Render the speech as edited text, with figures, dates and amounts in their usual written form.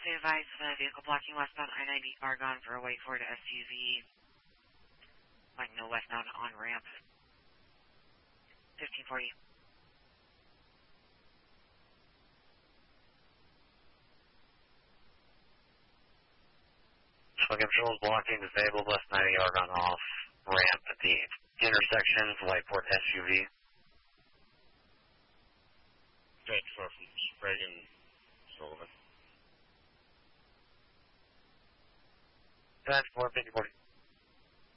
be advised vehicle blocking westbound I-90 Argonne for a Wake Ford SUV. Like no westbound on ramp. 1540. Fucking patrol blocking disabled west 90 Argonne off ramp at the intersection of Whiteport SUV. Transfer from Reagan, Sullivan. Transport 5040.